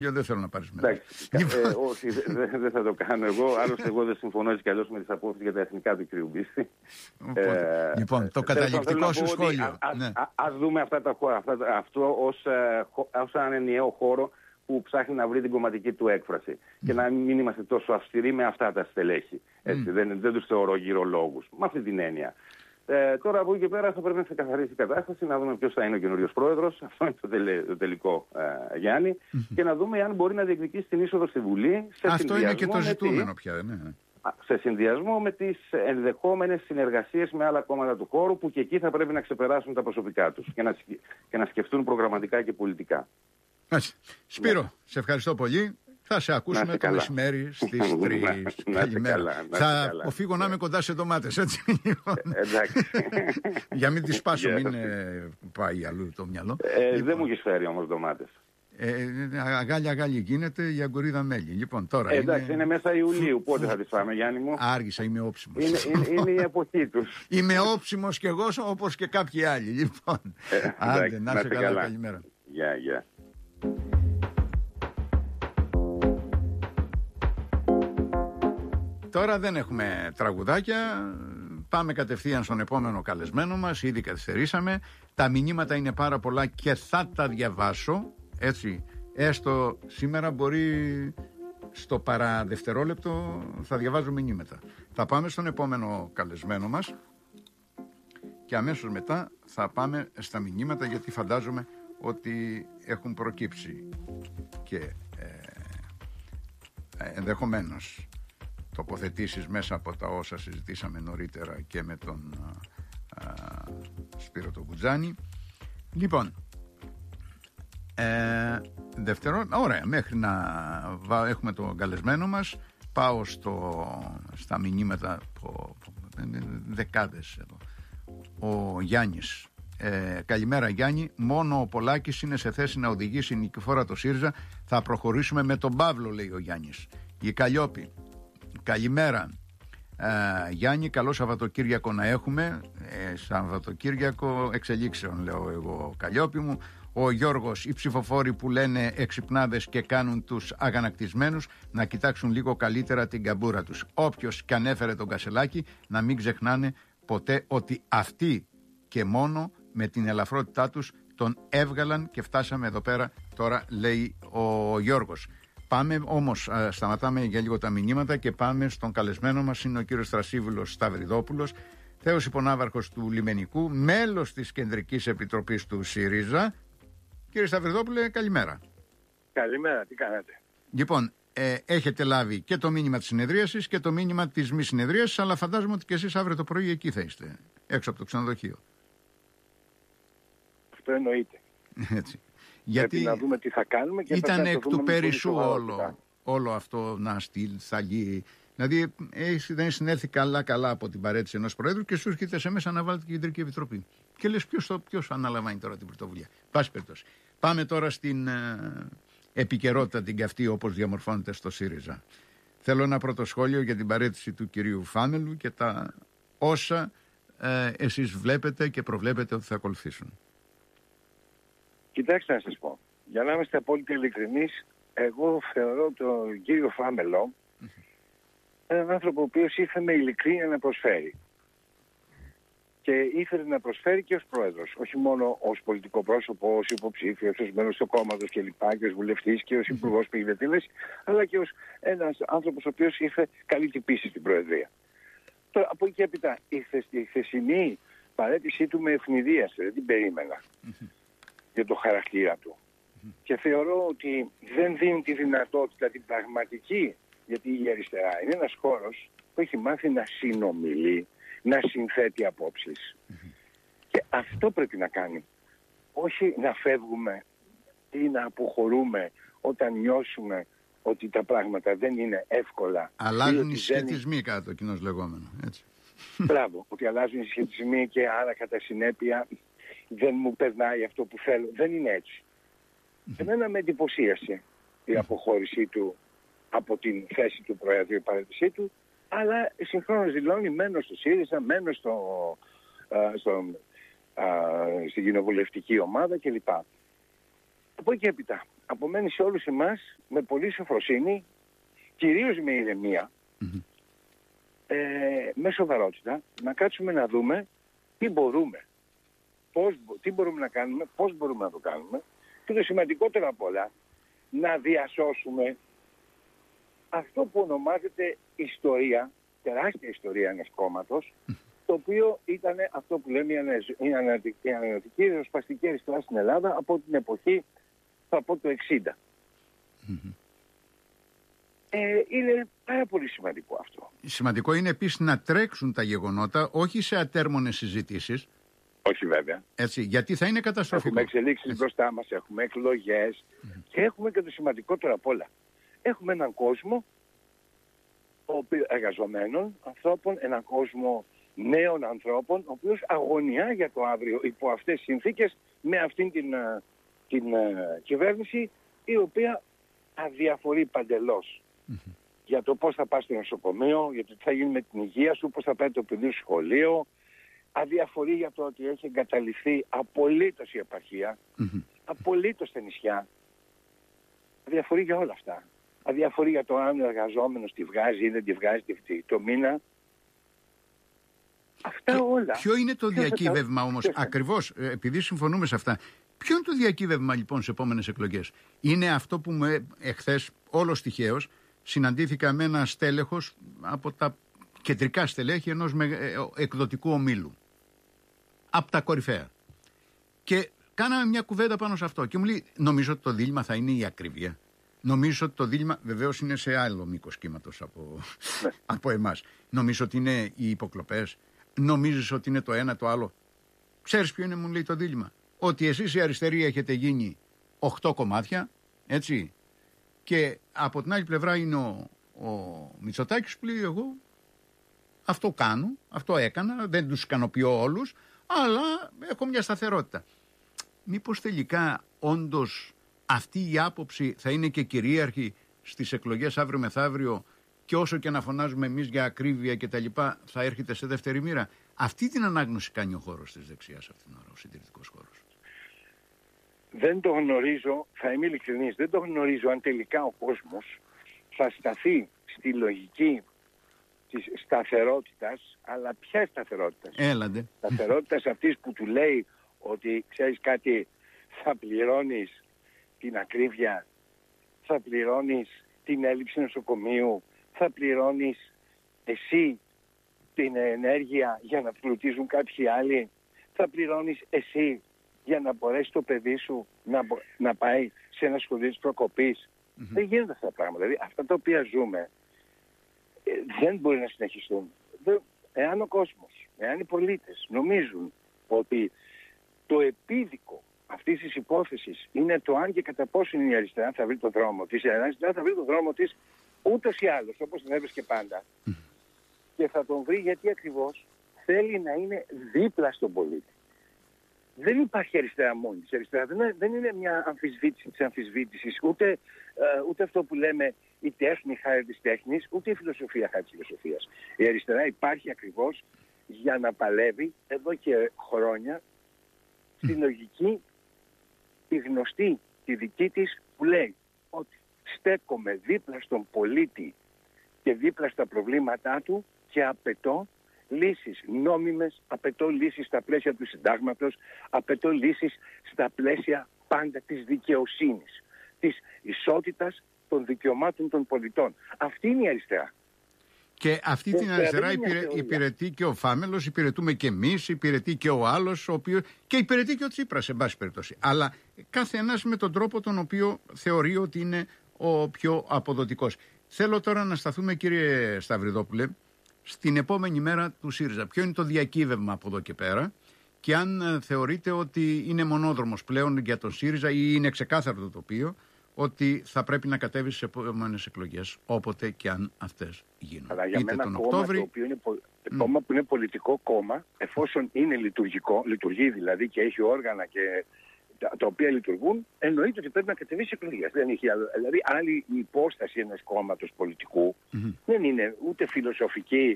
Δεν θέλω να πάρεις μετά. Όχι, δεν θα το κάνω εγώ. Άλλωστε, εγώ δεν συμφωνώ έτσι κι αλλιώς με τις απόψεις για τα εθνικά του κ. Μπίστη. Λοιπόν, το καταληκτικό σου σχόλιο. Ας δούμε αυτό ως έναν ενιαίο χώρο που ψάχνει να βρει την κομματική του έκφραση. Και να μην είμαστε τόσο αυστηροί με αυτά τα στελέχη. Δεν τους θεωρώ γυρολόγους. Με αυτή την έννοια. Τώρα από εκεί και πέρα θα πρέπει να ξεκαθαρίσει η κατάσταση, να δούμε ποιος θα είναι ο καινούριος πρόεδρος. Αυτό είναι το τελικό, Γιάννη. Και να δούμε αν μπορεί να διεκδικήσει την είσοδο στη Βουλή. Αυτό είναι και το ζητούμενο πια. Ναι. Σε συνδυασμό με τις ενδεχόμενες συνεργασίες με άλλα κόμματα του χώρου, που και εκεί θα πρέπει να ξεπεράσουν τα προσωπικά τους και να σκεφτούν προγραμματικά και πολιτικά. Σπύρο, σε ευχαριστώ πολύ. Θα σε ακούσουμε το μεσημέρι στις 3. Καλημέρα. Θα αποφύγω να είμαι κοντά σε ντομάτες, έτσι. Εντάξει. Για μην τις σπάσω, μην πάει αλλού το μυαλό. Δεν μου έχεις φέρει όμως ντομάτες. Αγάλια γίνεται για γκουρίδα μέλι. Λοιπόν, τώρα εντάξει, είναι μέσα Ιουλίου. Πότε θα τις φάμε, Γιάννη μου? Άργησα, είμαι όψιμος. Είναι η εποχή τους. Είμαι όψιμος κι εγώ, όπως και κάποιοι άλλοι. Λοιπόν, άντε, να είσαι καλά. Καλημέρα. Γεια. Τώρα δεν έχουμε τραγουδάκια. Πάμε κατευθείαν στον επόμενο καλεσμένο μας. Ήδη καθυστερήσαμε. Τα μηνύματα είναι πάρα πολλά και θα τα διαβάσω. Έτσι, έστω σήμερα μπορεί στο παραδευτερόλεπτο θα διαβάζω μηνύματα. Θα πάμε στον επόμενο καλεσμένο μας και αμέσως μετά θα πάμε στα μηνύματα, γιατί φαντάζομαι ότι έχουν προκύψει και ενδεχομένως τοποθετήσεις μέσα από τα όσα συζητήσαμε νωρίτερα και με τον Σπύρο τον Κουτζάνη. Λοιπόν, ωραία, μέχρι να έχουμε τον καλεσμένο μας, πάω στα μηνύματα, δεκάδες εδώ. Ο Γιάννης, καλημέρα Γιάννη, μόνο ο Πολάκης είναι σε θέση να οδηγήσει νικηφόρα το ΣΥΡΙΖΑ. Θα προχωρήσουμε με τον Παύλο, λέει ο Γιάννης. Η Καλλιόπη, καλημέρα Γιάννη, καλό Σαββατοκύριακο να έχουμε. Σαββατοκύριακο εξελίξεων, λέω εγώ, Καλλιόπη μου. Ο Γιώργος, οι ψηφοφόροι που λένε εξυπνάδες και κάνουν τους αγανακτισμένους να κοιτάξουν λίγο καλύτερα την καμπούρα τους. Όποιος και ανέφερε τον Κασελάκη, να μην ξεχνάνε ποτέ ότι αυτοί και μόνο με την ελαφρότητά τους τον έβγαλαν και φτάσαμε εδώ πέρα τώρα, λέει ο Γιώργος. Πάμε όμως, σταματάμε για λίγο τα μηνύματα και πάμε στον καλεσμένο μας. Είναι ο κύριος Στρασίβουλος Σταυριδόπουλος, θέος υπονάβαρχος του Λιμενικού, μέλος της Κεντρικής Επιτροπής του ΣΥΡΙΖΑ. Κύριε Σταυριδόπουλε, καλημέρα. Καλημέρα, τι κάνετε? Λοιπόν, έχετε λάβει και το μήνυμα της συνεδρίασης και το μήνυμα της μη συνεδρίασης, αλλά φαντάζομαι ότι και εσείς αύριο το πρωί εκεί θα είστε, έξω από το ξενοδοχείο. Αυτό εννοείται. Έτσι. Γιατί πρέπει να δούμε τι θα κάνουμε και ήταν εκ του περισσού όλο αυτό να στείλει, θα λύει. Δηλαδή, δεν συνέλθει καλά από την παρέτηση ενός Προέδρου και σου έρχεται σε μέσα να βάλετε την Κεντρική Επιτροπή. Και λες ποιος αναλαμβάνει τώρα την πρωτοβουλία. Πάση περιπτώσει. Πάμε τώρα στην επικαιρότητα την καυτή, όπως διαμορφώνεται στο ΣΥΡΙΖΑ. Θέλω ένα πρώτο σχόλιο για την παρέτηση του κυρίου Φάμελου και τα όσα εσείς βλέπετε και προβλέπετε ότι θα ακολουθήσουν. Κοιτάξτε να σας πω, για να είμαστε απόλυτα ειλικρινείς, εγώ θεωρώ τον κύριο Φάμελο έναν άνθρωπο ο οποίος ήρθε με ειλικρίνεια να προσφέρει. Και ήθελε να προσφέρει και ως πρόεδρος, όχι μόνο ως πολιτικό πρόσωπο, ως υποψήφιος, ως μέλος του κόμματος κλπ. Και ως βουλευτής και ως υπουργός πηγητελής, αλλά και ως ένας άνθρωπος ο οποίος ήρθε καλή την πίστη στην Προεδρία. Τώρα, από εκεί έπειτα, η χθεσινή παρέτησή του με ευνηδίασε, δεν την περίμενα για το χαρακτήρα του. Και θεωρώ ότι δεν δίνει τη δυνατότητα την πραγματική, γιατί η αριστερά είναι ένας χώρος που έχει μάθει να συνομιλεί, να συνθέτει απόψεις. Και αυτό πρέπει να κάνει. Όχι να φεύγουμε ή να αποχωρούμε όταν νιώσουμε ότι τα πράγματα δεν είναι εύκολα. Αλλάζουν οι σχετισμοί κατά το κοινώς λεγόμενο. Έτσι. Μπράβο, ότι αλλάζουν οι σχετισμοί και άρα κατά συνέπεια δεν μου περνάει αυτό που θέλω. Δεν είναι έτσι. Εμένα με εντυπωσίασε η αποχώρησή του από την θέση του Προέδρου, η παρέτησή του, αλλά συγχρόνως δηλώνει μένω στο ΣΥΡΙΖΑ, μένω στην κοινοβουλευτική ομάδα κλπ. Από εκεί έπειτα, απομένει σε όλους εμάς με πολύ σοφροσύνη, κυρίως με ηρεμία, με σοβαρότητα, να κάτσουμε να δούμε τι μπορούμε. Τι μπορούμε να κάνουμε, πώς μπορούμε να το κάνουμε και το σημαντικότερο απ' όλα, να διασώσουμε αυτό που ονομάζεται ιστορία, τεράστια ιστορία ενός κόμματος, το οποίο ήταν αυτό που λέμε η ανανεωτική ριζοσπαστική αριστερά στην Ελλάδα από την εποχή, θα πω, το 60. Είναι πάρα πολύ σημαντικό αυτό. Σημαντικό είναι επίσης να τρέξουν τα γεγονότα, όχι σε ατέρμονες συζητήσεις. Όχι βέβαια. Έτσι, γιατί θα είναι καταστροφικό. Έχουμε εξελίξεις μπροστά μας, έχουμε εκλογές και έχουμε και το σημαντικότερο απ' όλα. Έχουμε έναν κόσμο εργαζομένων ανθρώπων, έναν κόσμο νέων ανθρώπων, ο οποίος αγωνιά για το αύριο υπό αυτές τις συνθήκες με αυτήν την κυβέρνηση, η οποία αδιαφορεί παντελώς για το πώς θα πας στο νοσοκομείο, για το τι θα γίνει με την υγεία σου, πώς θα πάει το παιδί σου σχολείο. Αδιαφορεί για το ότι έχει εγκαταλειφθεί απολύτως η επαρχία, απολύτως τα νησιά. Αδιαφορεί για όλα αυτά. Αδιαφορεί για το αν ο εργαζόμενος τη βγάζει ή δεν τη βγάζει το μήνα. Αυτά όλα. Ποιο είναι το διακύβευμα όμως, ακριβώς επειδή συμφωνούμε σε αυτά, ποιο είναι το διακύβευμα λοιπόν στις επόμενες εκλογές? Είναι αυτό που εχθές όλος τυχαίως συναντήθηκα με ένα στέλεχος από τα κεντρικά στελέχη ενός εκδοτικού ομίλου. Από τα κορυφαία. Και κάναμε μια κουβέντα πάνω σε αυτό. Και μου λέει, νομίζω ότι το δίλημμα θα είναι η ακρίβεια. Νομίζω ότι το δίλημμα βεβαίως είναι σε άλλο μήκος κύματος από εμάς. Νομίζω ότι είναι οι υποκλοπές. Νομίζεις ότι είναι το ένα το άλλο. Ξέρεις ποιο είναι, μου λέει, το δίλημμα? Ότι εσείς οι αριστεροί έχετε γίνει 8 κομμάτια, έτσι. Και από την άλλη πλευρά είναι ο Μητσοτάκης που λέει, εγώ αυτό κάνω, αυτό έκανα, δεν τους ικανοποιώ όλους, αλλά έχω μια σταθερότητα. Μήπως τελικά όντως αυτή η άποψη θα είναι και κυρίαρχη στις εκλογές αύριο μεθαύριο, και όσο και να φωνάζουμε εμείς για ακρίβεια και τα λοιπά, θα έρχεται σε δεύτερη μοίρα? Αυτή την ανάγνωση κάνει ο χώρος της δεξιάς αυτήν την ώρα, ο συντηρητικός χώρος. Δεν το γνωρίζω, θα είμαι ειλικρινής, δεν το γνωρίζω αν τελικά ο κόσμος θα σταθεί στη λογική της σταθερότητας, αλλά ποια σταθερότητας? Έλαντε. Σταθερότητας αυτής που του λέει ότι, ξέρεις κάτι, θα πληρώνεις την ακρίβεια, θα πληρώνεις την έλλειψη νοσοκομείου, θα πληρώνεις εσύ την ενέργεια για να πλουτίζουν κάποιοι άλλοι, θα πληρώνεις εσύ για να μπορέσει το παιδί σου να πάει σε ένα σχολείο της προκοπής. Δεν γίνονται αυτά τα πράγματα. Δηλαδή αυτά τα οποία ζούμε δεν μπορεί να συνεχιστούν. Εάν ο κόσμος, εάν οι πολίτες νομίζουν ότι το επίδικο αυτής της υπόθεσης είναι το αν και κατά πόσο η αριστερά θα βρει το δρόμο της, η αριστερά θα βρει το δρόμο της ούτως ή άλλως, όπως την έβρισκε πάντα. Και θα τον βρει γιατί ακριβώς θέλει να είναι δίπλα στον πολίτη. Δεν υπάρχει αριστερά μόνη της. Αριστερά δεν είναι μια αμφισβήτηση της αμφισβήτησης, ούτε αυτό που λέμε η τέχνη χάρη της τέχνης, ούτε η φιλοσοφία χάρη της φιλοσοφίας. Η αριστερά υπάρχει ακριβώς για να παλεύει εδώ και χρόνια στη λογική, τη γνωστή, τη δική της, που λέει ότι στέκομαι δίπλα στον πολίτη και δίπλα στα προβλήματά του και απαιτώ λύσεις νόμιμες, απαιτώ λύσεις στα πλαίσια του συντάγματος, απαιτώ λύσεις στα πλαίσια πάντα της δικαιοσύνης, της ισότητας των δικαιωμάτων των πολιτών. Αυτή είναι η αριστερά. Και αυτή την αριστερά υπηρετεί και ο Φάμελος, υπηρετούμε και εμείς, υπηρετεί και ο άλλος, και υπηρετεί και ο Τσίπρας, σε πάση περιπτώσει. Αλλά κάθε ένας με τον τρόπο τον οποίο θεωρεί ότι είναι ο πιο αποδοτικός. Θέλω τώρα να σταθούμε, κύριε Σταυριδόπουλε, στην επόμενη μέρα του ΣΥΡΙΖΑ. Ποιο είναι το διακύβευμα από εδώ και πέρα, και αν θεωρείτε ότι είναι μονόδρομος πλέον για τον ΣΥΡΙΖΑ ή είναι ξεκάθαρο το τοπίο ότι θα πρέπει να κατέβει στις επόμενες εκλογές, όποτε και αν αυτές γίνουν. Αλλά για μένα τον Οκτώβρη, το οποίο είναι κόμμα που είναι πολιτικό κόμμα, εφόσον είναι λειτουργικό, λειτουργεί δηλαδή και έχει όργανα και τα οποία λειτουργούν, εννοείται ότι πρέπει να κατεβεί στις εκλογές. Δεν έχει άλλο. Δηλαδή, άλλη η υπόσταση ενός κόμματος πολιτικού δεν είναι ούτε φιλοσοφική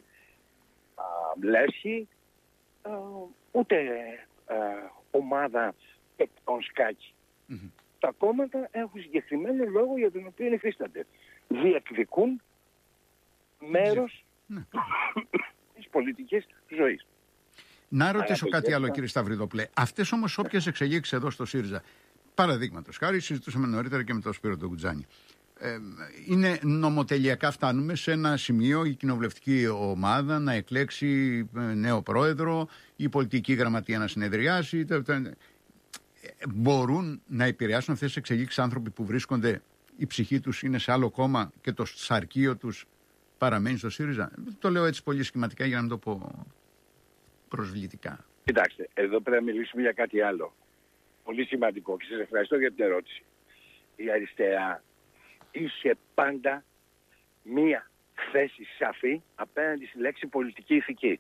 λέσχη, ούτε ομάδα παικτών σκάκι. τα κόμματα έχουν συγκεκριμένο λόγο για τον οποίο υφίστανται. Διεκδικούν μέρος της πολιτικής ζωής. Να ρωτήσω κάτι άλλο, κύριε Σταυριδόπουλε. Αυτές όμως όποιες εξελίξεις εδώ στο ΣΥΡΙΖΑ, παραδείγματος χάρη, συζητούσαμε νωρίτερα και με τον Σπύρο τον Κουτζάνη. Είναι νομοτελειακά, φτάνουμε σε ένα σημείο η κοινοβουλευτική ομάδα να εκλέξει νέο πρόεδρο, η πολιτική γραμματεία να συνεδριάσει. Μπορούν να επηρεάσουν αυτές τις εξελίξεις άνθρωποι που βρίσκονται, η ψυχή τους είναι σε άλλο κόμμα και το σαρκείο τους παραμένει στο ΣΥΡΙΖΑ? Το λέω έτσι πολύ σχηματικά για να μην το πω προσβλητικά. Κοιτάξτε, εδώ πρέπει να μιλήσουμε για κάτι άλλο. Πολύ σημαντικό και σας ευχαριστώ για την ερώτηση. Η αριστερά είχε πάντα μία θέση σαφή απέναντι στη λέξη πολιτική ηθική.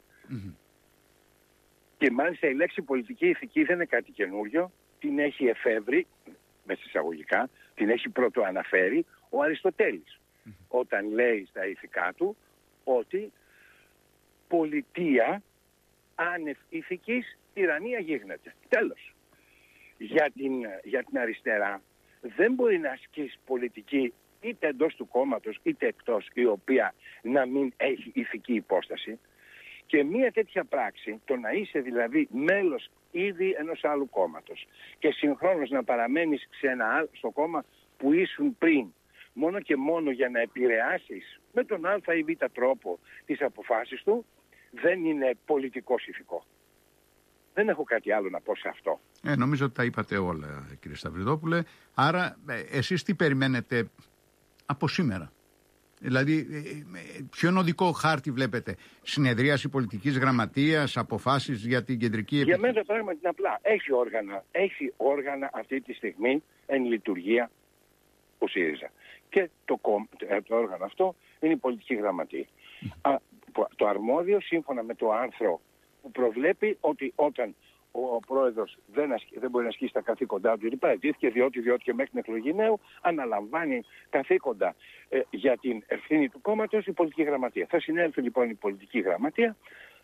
Και μάλιστα η λέξη πολιτική ηθική δεν είναι κάτι καινούριο. Την έχει εφεύρει, μέσα εισαγωγικά, την έχει πρωτοαναφέρει ο Αριστοτέλης. Όταν λέει στα ηθικά του ότι πολιτεία άνευ ηθικής τυραννία γίγνεται. Τέλος. Για την αριστερά δεν μπορεί να ασκήσει πολιτική είτε εντός του κόμματος είτε εκτός, η οποία να μην έχει ηθική υπόσταση. Και μία τέτοια πράξη, το να είσαι δηλαδή μέλος ήδη ενός άλλου κόμματος και συγχρόνως να παραμένεις στο κόμμα που ήσουν πριν, μόνο και μόνο για να επηρεάσεις με τον α ή β τρόπο τις αποφάσεις του, δεν είναι πολιτικός ηθικό. Δεν έχω κάτι άλλο να πω σε αυτό. Νομίζω ότι τα είπατε όλα, κύριε Σταυριδόπουλε. Άρα εσείς τι περιμένετε από σήμερα? Δηλαδή, ποιον οδικό χάρτη βλέπετε? Συνεδρίαση πολιτικής γραμματείας, αποφάσεις για την κεντρική επιτροπή? Για μένα το πράγμα είναι απλά. Έχει όργανα αυτή τη στιγμή εν λειτουργία ο ΣΥΡΙΖΑ. Και το όργανο αυτό είναι η πολιτική γραμματεία. Το αρμόδιο, σύμφωνα με το άρθρο που προβλέπει ότι όταν ο πρόεδρος δεν μπορεί να ασκήσει τα καθήκοντά του, παραιτήθηκε διότι και μέχρι την εκλογή νέου αναλαμβάνει καθήκοντα για την ευθύνη του κόμματος η πολιτική γραμματεία. Θα συνέλθει λοιπόν η πολιτική γραμματεία,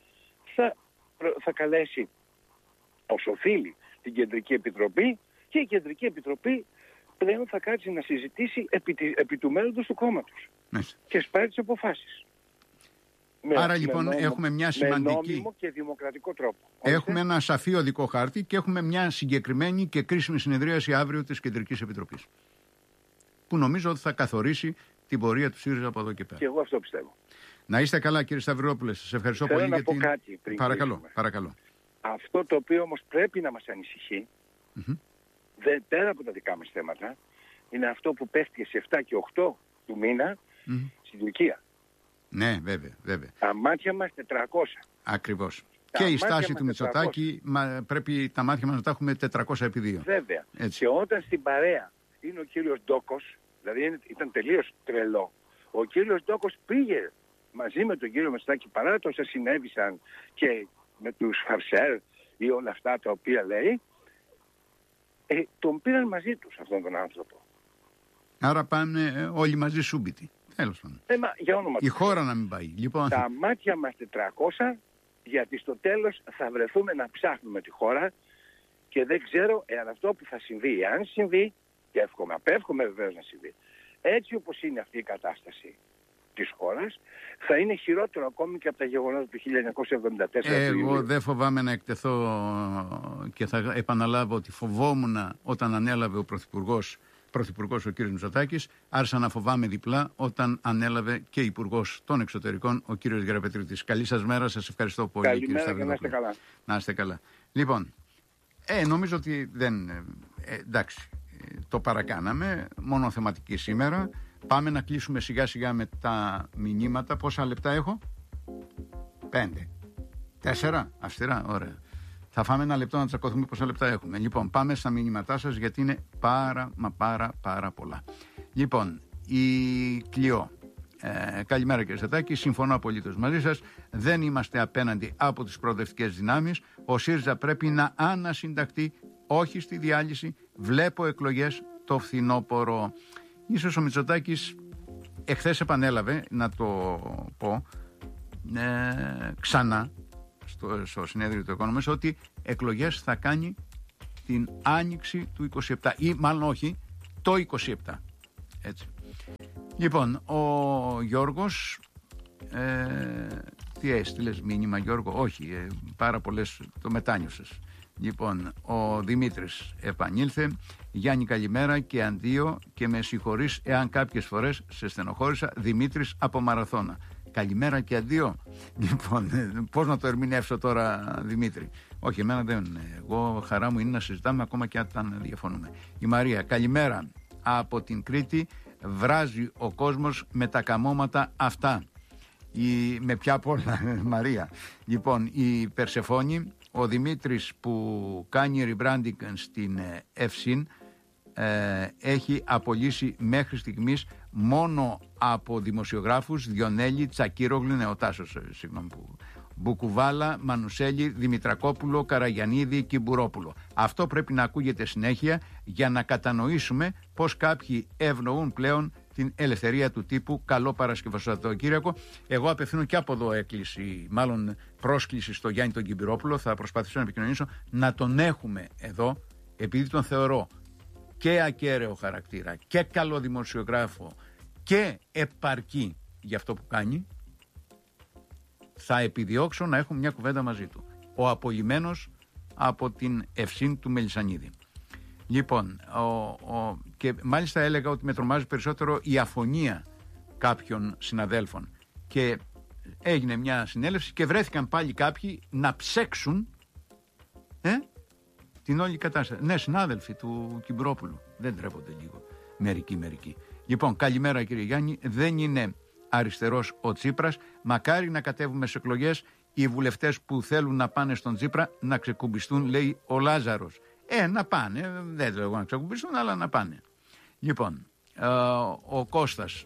θα καλέσει ως οφείλει την Κεντρική Επιτροπή και η Κεντρική Επιτροπή πλέον θα κάτσει να συζητήσει επί του μέλλοντος του κόμματος και σπάρει τις αποφάσεις. Άρα λοιπόν έχουμε μια σημαντική... Με νόμιμο και δημοκρατικό τρόπο. Έχουμε ένα σαφή οδικό χάρτη και έχουμε μια συγκεκριμένη και κρίσιμη συνεδρίαση αύριο της Κεντρικής Επιτροπής, που νομίζω ότι θα καθορίσει την πορεία του ΣΥΡΙΖΑ από εδώ και πέρα. Και εγώ αυτό πιστεύω. Να είστε καλά, κύριε Σταυριδόπουλε. Σας ευχαριστώ πολύ για την... Κάτι πριν παρακαλώ. Αυτό το οποίο όμως πρέπει να μας ανησυχεί, πέρα από τα δικά μας θέματα, είναι αυτό που πέφτει σε 7 και 8 του μήνα στην Τουρκία. Ναι, βέβαια. Τα μάτια μας 400. Ακριβώς. Και η στάση του Μητσοτάκη, πρέπει τα μάτια μας να τα έχουμε 400 επί 2. Βέβαια. Έτσι. Και όταν στην παρέα είναι ο κύριος Ντόκος, δηλαδή ήταν τελείως τρελό, ο κύριος Ντόκος πήγε μαζί με τον κύριο Μητσοτάκη, παρά όσα συνέβησαν και με τους Φαρσέρ ή όλα αυτά τα οποία λέει, τον πήραν μαζί τους αυτόν τον άνθρωπο. Άρα πάνε όλοι μαζί σούμπιτοι. Τέλος πάντων. Η χώρα να μην πάει. Λοιπόν... Τα μάτια μας 400, γιατί στο τέλος θα βρεθούμε να ψάχνουμε τη χώρα και δεν ξέρω εάν αυτό που θα συμβεί, εάν συμβεί, και απεύχομαι βεβαίως να συμβεί, έτσι όπως είναι αυτή η κατάσταση της χώρας, θα είναι χειρότερο ακόμη και από τα γεγονότα του 1974. Εγώ δεν φοβάμαι να εκτεθώ και θα επαναλάβω ότι φοβόμουν όταν ανέλαβε ο Πρωθυπουργός ο κύριος Μητσοτάκης, άρχισα να φοβάμαι διπλά όταν ανέλαβε και Υπουργός των Εξωτερικών ο κύριος Γεραπετρίτης. Καλή σας μέρα, σας ευχαριστώ πολύ. Καλημέρα κύριε και να είστε καλά. Να είστε καλά. Λοιπόν, νομίζω ότι εντάξει, το παρακάναμε, μόνο θεματική σήμερα. Πάμε να κλείσουμε σιγά σιγά με τα μηνύματα. Πόσα λεπτά έχω? 5. 4. Αυστηρά, ωραία. Θα φάμε ένα λεπτό να τσακωθούμε πόσα λεπτά έχουμε. Λοιπόν, πάμε στα μηνύματά σας γιατί είναι πάρα πολλά. Λοιπόν, η Κλειό. Καλημέρα κύριε Στατάκη, συμφωνώ απολύτως μαζί σας. Δεν είμαστε απέναντι από τις προοδευτικές δυνάμεις. Ο ΣΥΡΙΖΑ πρέπει να ανασυνταχθεί, όχι στη διάλυση. Βλέπω εκλογές το φθινόπωρο. Ίσως ο Μητσοτάκης εχθές επανέλαβε, να το πω ξανά στο συνέδριο του Economist, ότι εκλογές θα κάνει στην άνοιξη του 27 ή μάλλον όχι, το 27. Έτσι. Λοιπόν, ο Γιώργος, τι έστειλες μήνυμα Γιώργο? Όχι, πάρα πολλές, το μετάνιωσες. Λοιπόν, ο Δημήτρης επανήλθε. Γιάννη, καλημέρα και αντίο και με συγχωρείς εάν κάποιες φορές σε στενοχώρησα. Δημήτρης από Μαραθώνα. Καλημέρα και αντίο. Λοιπόν, πώς να το ερμηνεύσω τώρα, Δημήτρη? Όχι, εμένα δεν. Εγώ χαρά μου είναι να συζητάμε ακόμα και αν διαφωνούμε. Η Μαρία, καλημέρα από την Κρήτη. Βράζει ο κόσμος με τα καμώματα αυτά. Με ποια απ' όλα, Μαρία? Λοιπόν, η Περσεφόνη, ο Δημήτρης που κάνει rebranding στην Ευσύν, έχει απολύσει μέχρι στιγμής μόνο από δημοσιογράφους Διονέλη, Τσακύρογλου, Νεοτάσος, Μπουκουβάλα, Μανουσέλη, Δημητρακόπουλο, Καραγιαννίδη, Κυμπουρόπουλο. Αυτό πρέπει να ακούγεται συνέχεια για να κατανοήσουμε πως κάποιοι ευνοούν πλέον την ελευθερία του τύπου. Καλό Παρασκευασαββατοκύριακο. Εγώ απευθύνω και από εδώ έκκληση, μάλλον πρόσκληση στο Γιάννη τον Κυμπουρόπουλο. Θα προσπαθήσω να επικοινωνήσω να τον έχουμε εδώ, επειδή τον θεωρώ και ακέραιο χαρακτήρα και καλό δημοσιογράφο και επαρκή για αυτό που κάνει. Θα επιδιώξω να έχουμε μια κουβέντα μαζί του. Ο απολυμένος από την Ευσύν του Μελισσανίδη. Λοιπόν, και μάλιστα έλεγα ότι με τρομάζει περισσότερο η αφωνία κάποιων συναδέλφων. Και έγινε μια συνέλευση και βρέθηκαν πάλι κάποιοι να ψέξουν την όλη κατάσταση. Ναι, συνάδελφοι του Κυμπρόπουλου. Δεν τρέπονται λίγο. Μερικοί. Λοιπόν, καλημέρα κύριε Γιάννη. Δεν είναι αριστερός ο Τσίπρας. Μακάρι να κατέβουμε σε εκλογές οι βουλευτές που θέλουν να πάνε στον Τσίπρα να ξεκουμπιστούν, λέει ο Λάζαρος. Να πάνε, δεν λέω να ξεκουμπιστούν, αλλά να πάνε. Λοιπόν, ο Κώστας,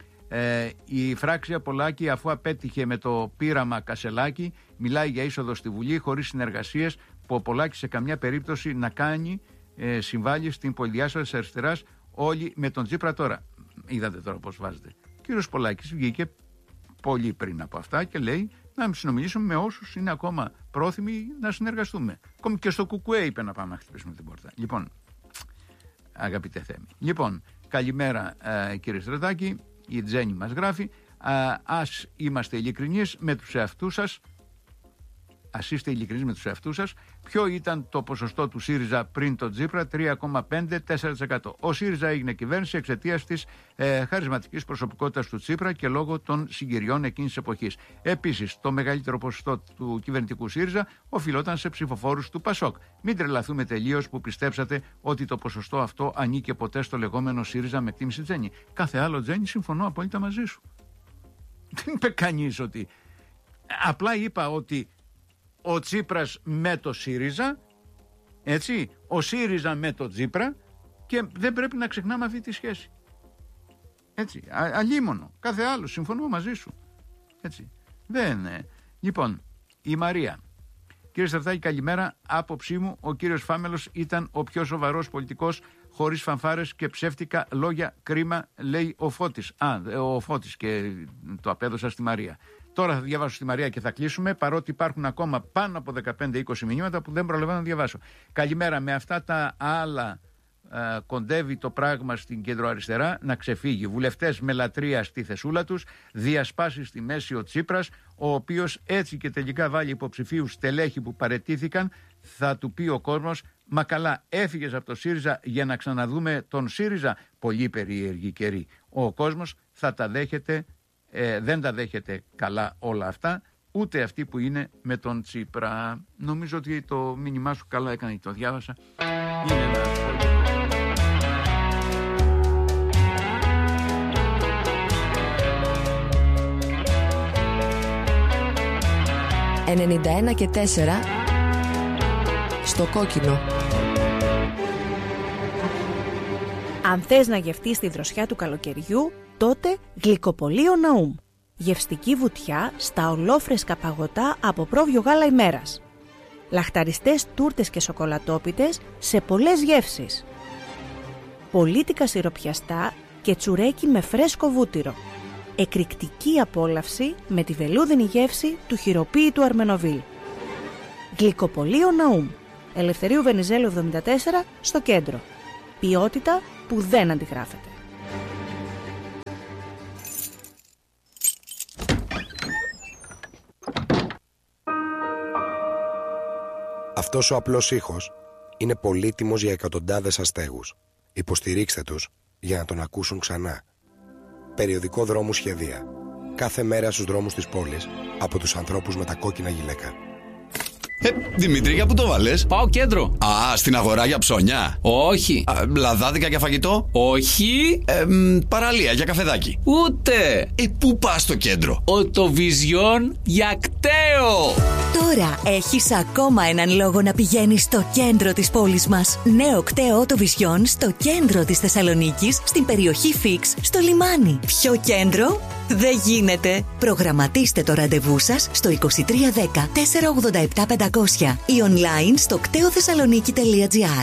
η φράξια Πολάκη, αφού απέτυχε με το πείραμα Κασελάκη, μιλάει για είσοδο στη Βουλή χωρίς συνεργασίες που ο Πολάκης σε καμιά περίπτωση να κάνει, συμβάλλει στην πολυδιάσταση της αριστεράς, όλοι με τον Τσίπρα τώρα. Είδατε τώρα πώς βάζετε. Ο κύριος Πολάκης βγήκε πολύ πριν από αυτά και λέει να συνομιλήσουμε με όσους είναι ακόμα πρόθυμοι να συνεργαστούμε. Ακόμη και στο Κουκουέ είπε να πάμε να χτυπήσουμε την πόρτα. Λοιπόν, αγαπητέ Θέμη. Λοιπόν, καλημέρα κύριε Στρατάκη. Η Τζέννη μας γράφει, ας είμαστε ειλικρινείς με τους εαυτούς σας. Ας είστε ειλικρινείς με τους εαυτούς σας. Ποιο ήταν το ποσοστό του ΣΥΡΙΖΑ πριν το Τσίπρα? 3,5-4%. Ο ΣΥΡΙΖΑ έγινε κυβέρνηση εξαιτίας της χαρισματικής προσωπικότητας του Τσίπρα και λόγω των συγκυριών εκείνης της εποχής. Επίσης, το μεγαλύτερο ποσοστό του κυβερνητικού ΣΥΡΙΖΑ οφειλόταν σε ψηφοφόρους του ΠΑΣΟΚ. Μην τρελαθούμε τελείως που πιστέψατε ότι το ποσοστό αυτό ανήκε ποτέ στο λεγόμενο ΣΥΡΙΖΑ, με εκτίμηση Τζέννη. Κάθε άλλο, Τζέννη, συμφωνώ απόλυτα μαζί σου. Δεν είπε κανείς ότι. Απλά είπα ότι ο Τσίπρας με το ΣΥΡΙΖΑ, έτσι, ο ΣΥΡΙΖΑ με το Τσίπρα, και δεν πρέπει να ξεχνάμε αυτή τη σχέση. Έτσι, αλίμονο, κάθε άλλο, συμφωνώ μαζί σου. Έτσι, δεν. Λοιπόν, η Μαρία. Κύριε Στρατάκη, καλημέρα. Άποψή μου, ο κύριος Φάμελος ήταν ο πιο σοβαρός πολιτικός, χωρίς φανφάρες και ψεύτικα λόγια. Κρίμα, λέει ο Φώτης. Ο Φώτης, και το απέδωσα στη Μαρία. Τώρα θα διαβάσω στη Μαρία και θα κλείσουμε, παρότι υπάρχουν ακόμα πάνω από 15-20 μηνύματα που δεν προλαβαίνω να διαβάσω. Καλημέρα. Με αυτά τα άλλα κοντεύει το πράγμα στην κεντροαριστερά να ξεφύγει. Βουλευτές με λατρεία στη θεσούλα τους, διασπάσει στη μέση ο Τσίπρας, ο οποίος έτσι και τελικά βάλει υποψηφίους στελέχη που παραιτήθηκαν. Θα του πει ο κόσμος, μα καλά, έφυγες από το ΣΥΡΙΖΑ για να ξαναδούμε τον ΣΥΡΙΖΑ? Πολύ περίεργη καιρή. Ο κόσμος θα τα δέχεται. Δεν τα δέχεται καλά όλα αυτά, ούτε αυτοί που είναι με τον Τσίπρα. Νομίζω ότι το μήνυμά σου καλά έκανε και το διάβασα. Είναι ένα σχόλιο. 91 και 4 στο κόκκινο. Αν θες να γευτείς τη δροσιά του καλοκαιριού, τότε γλυκοπολείο Ναούμ. Γευστική βουτιά στα ολόφρεσκα παγωτά από πρόβιο γάλα ημέρας. Λαχταριστές τούρτες και σοκολατόπιτες σε πολλές γεύσεις. Πολίτικα σιροπιαστά και τσουρέκι με φρέσκο βούτυρο. Εκρηκτική απόλαυση με τη βελούδινη γεύση του χειροποίητου Αρμενοβίλ. Γλυκοπολείο Ναούμ. Ελευθερίου Βενιζέλου 74 στο Κέντρο. Ποιότητα που δεν αντιγράφεται. Αυτός ο απλός ήχος είναι πολύτιμος για εκατοντάδες αστέγους. Υποστηρίξτε τους για να τον ακούσουν ξανά. Περιοδικό Δρόμου Σχεδία. Κάθε μέρα στους δρόμους της πόλης από τους ανθρώπους με τα κόκκινα γυλαίκα. Δημήτρη, για πού το βάλες? Πάω Κέντρο. Α, στην αγορά για ψώνια? Όχι. Λαδάδικα για φαγητό? Όχι. Παραλία για καφεδάκι? Ούτε. Πού πας στο Κέντρο? Οτοβιζιόν για κταίο. Τώρα έχεις ακόμα έναν λόγο να πηγαίνεις στο κέντρο της πόλης μας. Νέο κταίο Οτοβιζιόν στο κέντρο της Θεσσαλονίκης, στην περιοχή Φίξ, στο λιμάνι. Πιο κέντρο δεν γίνεται. Προγραμματίστε το ραντεβού σας στο 2310 487 500 ή online στο κτεοθεσσαλονίκη.gr.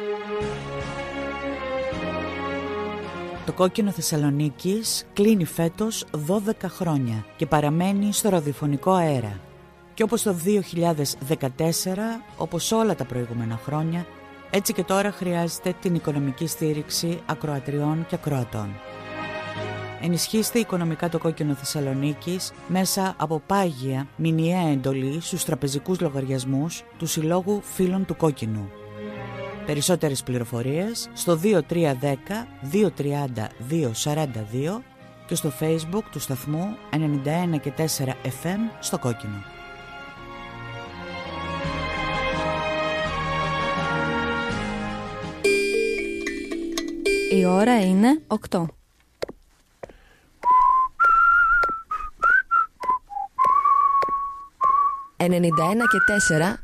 Το Κόκκινο Θεσσαλονίκης κλείνει φέτος 12 χρόνια και παραμένει στο ραδιοφωνικό αέρα. Και όπως το 2014, όπως όλα τα προηγούμενα χρόνια, έτσι και τώρα χρειάζεται την οικονομική στήριξη ακροατριών και ακροατών. Ενισχύστε οικονομικά το Κόκκινο Θεσσαλονίκης μέσα από πάγια μηνιαία εντολή στους τραπεζικούς λογαριασμούς του Συλλόγου Φίλων του Κόκκινου. Περισσότερες πληροφορίες στο 2310 230 242 και στο Facebook του σταθμού 91,4 FM στο Κόκκινο. Η ώρα είναι 8. «91,4